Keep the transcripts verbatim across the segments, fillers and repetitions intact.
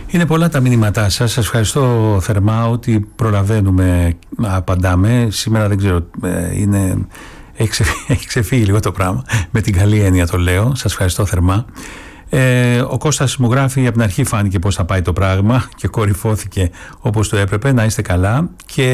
Είναι πολλά τα μηνύματά σας. Σας ευχαριστώ θερμά ότι προλαβαίνουμε να απαντάμε. Σήμερα δεν ξέρω, είναι... έχει, ξεφύγει, έχει ξεφύγει λίγο το πράγμα. Με την καλή έννοια το λέω. Σας ευχαριστώ θερμά. Ε, ο Κώστας μου γράφει, από την αρχή φάνηκε πώς θα πάει το πράγμα και κορυφώθηκε όπως το έπρεπε. Να είστε καλά. Και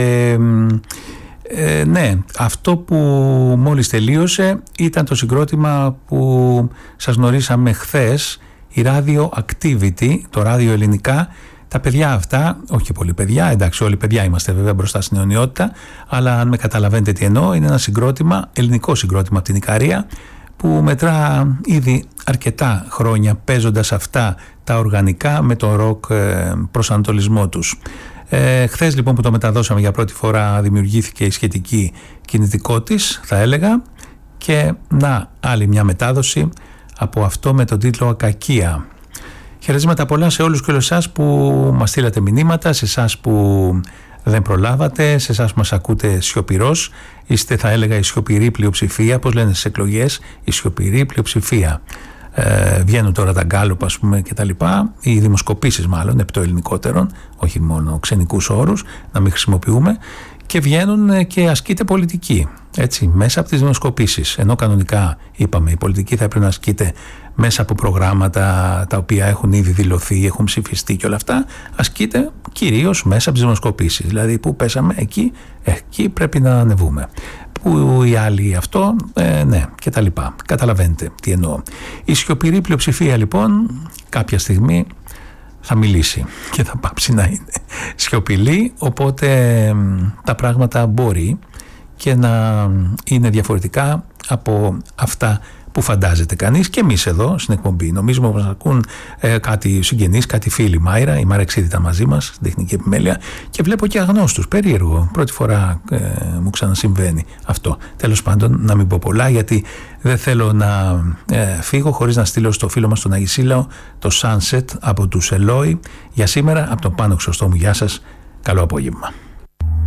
ε, ναι, αυτό που μόλις τελείωσε ήταν το συγκρότημα που σας γνωρίσαμε χθες, η Radio Activity, το ράδιο ελληνικά. Τα παιδιά αυτά, όχι και πολλοί παιδιά, εντάξει, όλοι παιδιά είμαστε βέβαια μπροστά στην αιωνιότητα, αλλά αν με καταλαβαίνετε τι εννοώ, είναι ένα συγκρότημα, ελληνικό συγκρότημα από την Ικαρία, που μετρά ήδη αρκετά χρόνια παίζοντας αυτά τα οργανικά με τον ροκ προσανατολισμό τους. Ε, χθες λοιπόν που το μεταδώσαμε για πρώτη φορά δημιουργήθηκε η σχετική κινητικότης, θα έλεγα, και να άλλη μια μετάδοση από αυτό με τον τίτλο «Ακακία». Χαιρετίσματα πολλά σε όλους και όλες εσάς που μας στείλατε μηνύματα, σε εσάς που δεν προλάβατε, σε εσάς που μας ακούτε σιωπηρός. Είστε, θα έλεγα, η σιωπηρή πλειοψηφία, πώς λένε στις εκλογές, η σιωπηρή πλειοψηφία. Ε, βγαίνουν τώρα τα γκάλουπ, ας πούμε, και τα λοιπά, οι δημοσκοπήσεις μάλλον, επί το ελληνικότερον, όχι μόνο ξενικούς όρους, να μην χρησιμοποιούμε, και βγαίνουν και ασκείται πολιτική, έτσι, μέσα από τις δημοσκοπήσεις. Ενώ κανονικά, είπαμε, η πολιτική θα έπρεπε να ασκείται μέσα από προγράμματα τα οποία έχουν ήδη δηλωθεί, έχουν ψηφιστεί και όλα αυτά, ασκείται κυρίως μέσα από τις δημοσκοπήσεις. Δηλαδή, που πέσαμε εκεί, εκεί πρέπει να ανεβούμε. Που οι άλλοι αυτό, ε, ναι, και τα λοιπά. Καταλαβαίνετε τι εννοώ. Η σιωπηρή πλειοψηφία, λοιπόν, κάποια στιγμή θα μιλήσει και θα πάψει να είναι σιωπηλή, οπότε τα πράγματα μπορεί και να είναι διαφορετικά από αυτά που φαντάζεται κανείς, και εμείς εδώ στην εκπομπή. Νομίζουμε πως ακούν ε, κάτι συγγενείς, κάτι φίλοι. Μάιρα, η Μάρα Εξίδη ήταν μαζί μας στην τεχνική επιμέλεια, και βλέπω και αγνώστους, περίεργο. Πρώτη φορά ε, μου ξανασυμβαίνει αυτό. Τέλος πάντων, να μην πω πολλά, γιατί δεν θέλω να ε, φύγω χωρίς να στείλω στο φίλο μας τον Αγισίλαο το Sunset από τους Ελόι για σήμερα. Από τον Πάνο Χρυσοστόμου, γεια σας, καλό απόγευμα.